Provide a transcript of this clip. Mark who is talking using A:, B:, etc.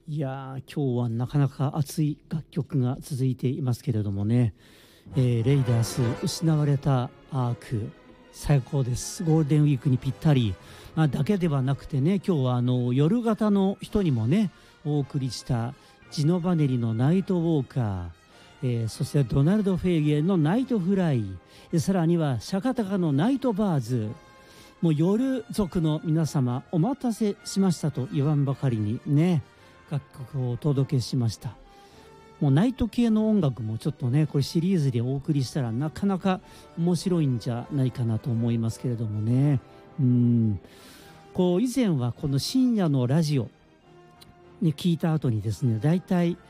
A: いやー、今日はなかなか熱い楽曲が続いていますけれどもね、レイダース失われたアーク、最高です。ゴールデンウィークにぴったり、だけではなくてね、今日は夜型の人にもねお送りしたジノバネリのナイトウォーカー、そしてドナルド・フェーゲンのナイトフライ、さらにはシャカタカのナイトバーズ。もう夜族の皆様お待たせしましたと言わんばかりにね、楽曲をお届けしました。もうナイト系の音楽もちょっとね、これシリーズでお送りしたらなかなか面白いんじゃないかなと思いますけれどもね。こう以前はこの深夜のラジオに聞いた後にですね、だいたい